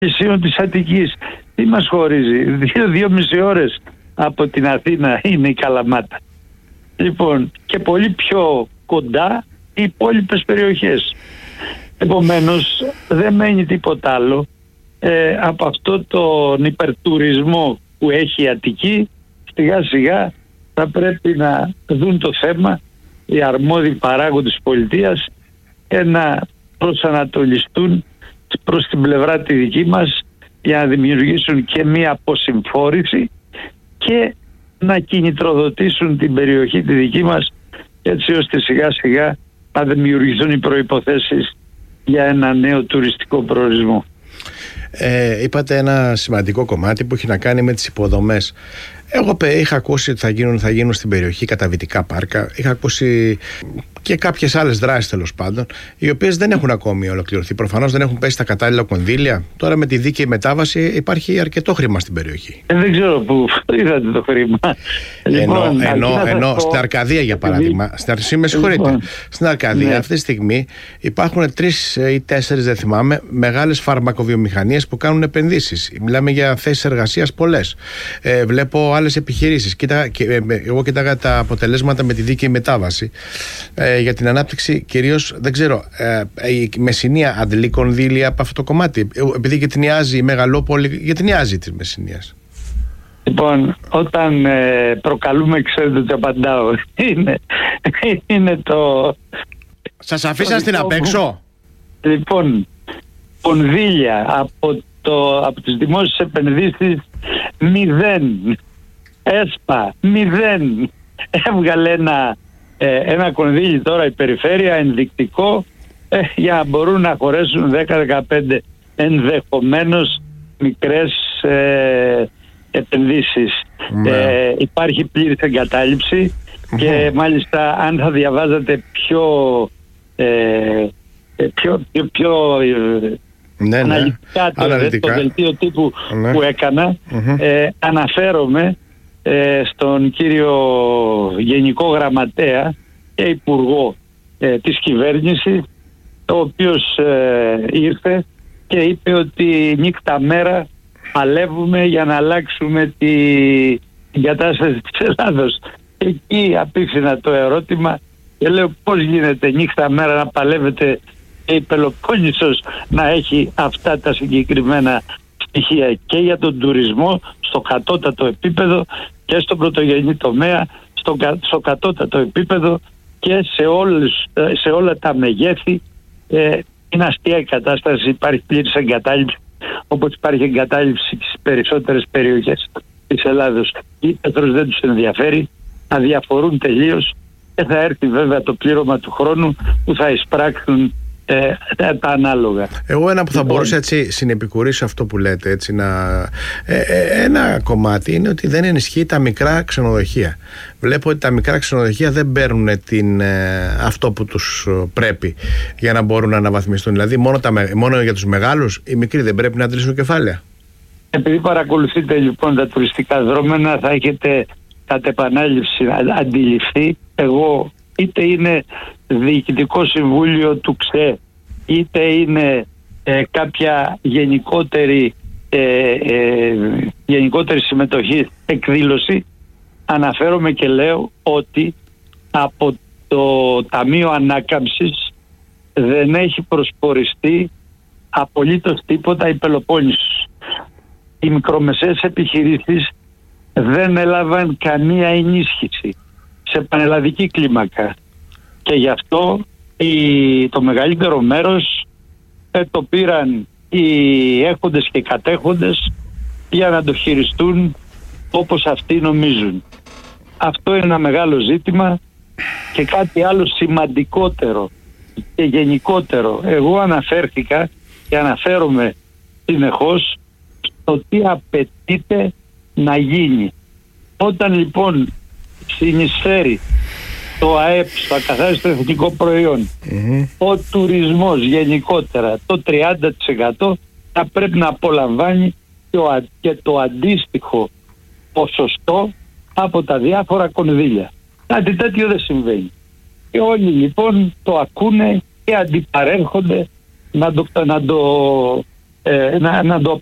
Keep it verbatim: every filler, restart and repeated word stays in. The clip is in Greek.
νησίων της Αττικής. Τι μας χωρίζει? Δύο, δύο μισή ώρες από την Αθήνα είναι η Καλαμάτα. Λοιπόν, και πολύ πιο κοντά οι υπόλοιπες περιοχές. Επομένως δεν μένει τίποτα άλλο ε, από αυτό τον υπερτουρισμό που έχει η Αττική. Σιγά σιγά θα πρέπει να δουν το θέμα οι αρμόδιοι παράγοντες της πολιτείας και να προσανατολιστούν προς την πλευρά τη δική μας για να δημιουργήσουν και μία αποσυμφόρηση και να κινητροδοτήσουν την περιοχή τη δική μας, έτσι ώστε σιγά σιγά να δημιουργηθούν οι προϋποθέσεις για ένα νέο τουριστικό προορισμό. Ε, είπατε ένα σημαντικό κομμάτι που έχει να κάνει με τις υποδομές. Εγώ είχα ακούσει ότι θα γίνουν, θα γίνουν στην περιοχή καταβητικά πάρκα. Είχα ακούσει και κάποιες άλλες δράσεις, τέλος πάντων, οι οποίες δεν έχουν ακόμη ολοκληρωθεί. Προφανώς δεν έχουν πέσει τα κατάλληλα κονδύλια. Τώρα με τη δίκαιη μετάβαση υπάρχει αρκετό χρήμα στην περιοχή. Ε, δεν ξέρω πού είδατε το χρήμα. Ενώ, λοιπόν, ενώ, ενώ πω... στην Αρκαδία, για παράδειγμα, στην, με συγχωρείτε, λοιπόν, στην Αρκαδία ναι. αυτή τη στιγμή υπάρχουν τρεις ή τέσσερις, δεν θυμάμαι, μεγάλες φαρμακοβιομηχανίες που κάνουν επενδύσεις. Μιλάμε για θέσεις εργασίας πολλές. Ε, βλέπω άλλες επιχειρήσεις. Κοίτα, και, ε, εγώ κοιτάγα τα αποτελέσματα με τη δίκαιη μετάβαση. Ε, για την ανάπτυξη, κυρίως, δεν ξέρω, ε, η Μεσσηνία αντλεί κονδύλια από αυτό το κομμάτι? Επειδή και την νοιάζει η μεγαλόπολη, γιατί την νοιάζει της Μεσσηνίας? Λοιπόν, όταν ε, προκαλούμε, ξέρετε ότι απαντάω. Είναι, είναι το... Σας αφήσαν στην απέξω? Λοιπόν, κονδύλια από, το, από τις δημόσιες επενδύσεις μηδέν. ΕΣΠΑ μηδέν. Έβγαλε ένα ένα κονδύλι τώρα η περιφέρεια ενδεικτικό ε, για να μπορούν να χωρέσουν δέκα με δεκαπέντε ενδεχομένως μικρές ε, επενδύσεις. Mm. Ε, υπάρχει πλήρης εγκατάλειψη mm-hmm. και μάλιστα αν θα διαβάζατε πιο ε, πιο, πιο, πιο ε, ναι, αναλυτικά, ναι. Το, αναλυτικά το δελτίο τύπου ναι. που έκανα mm-hmm. ε, αναφέρομαι Ε, στον κύριο Γενικό Γραμματέα και Υπουργό ε, της κυβέρνησης, ο οποίος ε, ήρθε και είπε ότι νύχτα μέρα παλεύουμε για να αλλάξουμε τη, την κατάσταση της Ελλάδος. Εκεί απίφθηνα το ερώτημα και λέω πώς γίνεται νύχτα μέρα να παλεύετε και η Πελοπόννησος να έχει αυτά τα συγκεκριμένα στοιχεία και για τον τουρισμό στο κατώτατο επίπεδο και στον πρωτογενή τομέα στο, στο κατώτατο επίπεδο και σε, όλες, σε όλα τα μεγέθη. Ε, είναι αστεία η κατάσταση, υπάρχει πλήρης εγκατάλειψη, όπως υπάρχει εγκατάλειψη στις περισσότερες περιοχές της Ελλάδος. Η Πέτρος δεν τους ενδιαφέρει, αδιαφορούν τελείως και θα έρθει βέβαια το πλήρωμα του χρόνου που θα εισπράξουν Ε, τα ανάλογα. Εγώ ένα που θα λοιπόν, μπορούσα έτσι συνεπικουρήσω αυτό που λέτε έτσι, να, ε, ε, ένα κομμάτι είναι ότι δεν ενισχύει τα μικρά ξενοδοχεία. Βλέπω ότι τα μικρά ξενοδοχεία δεν παίρνουν την, ε, αυτό που τους πρέπει για να μπορούν να αναβαθμιστούν. Δηλαδή μόνο, τα, μόνο για τους μεγάλους οι μικροί δεν πρέπει να αντλήσουν κεφάλαια? Επειδή παρακολουθείτε λοιπόν τα τουριστικά δρόμενα θα έχετε κατ' επανάληψη αντιληφθεί, εγώ είτε είναι διοικητικό συμβούλιο του ΞΕ είτε είναι ε, κάποια γενικότερη, ε, ε, γενικότερη συμμετοχή εκδήλωση, αναφέρομαι και λέω ότι από το Ταμείο Ανάκαμψης δεν έχει προσποριστεί απολύτως τίποτα η Πελοπόννησος. Οι μικρομεσαίες επιχειρήσεις δεν έλαβαν καμία ενίσχυση σε πανελλαδική κλίμακα και γι' αυτό η, το μεγαλύτερο μέρος ε, το πήραν οι έχοντες και κατέχοντες για να το χειριστούν όπως αυτοί νομίζουν. Αυτό είναι ένα μεγάλο ζήτημα και κάτι άλλο σημαντικότερο και γενικότερο. Εγώ αναφέρθηκα και αναφέρομαι συνεχώς στο τι απαιτείται να γίνει. Όταν λοιπόν συνεισφέρει το ΑΕΠ στο ακαθάριστο εθνικό προϊόν, mm-hmm. ο τουρισμός γενικότερα το τριάντα τοις εκατό θα πρέπει να απολαμβάνει και το αντίστοιχο ποσοστό από τα διάφορα κονδύλια. Κάτι τέτοιο δεν συμβαίνει. Και όλοι λοιπόν το ακούνε και αντιπαρέρχονται να το, να το ε, να, να το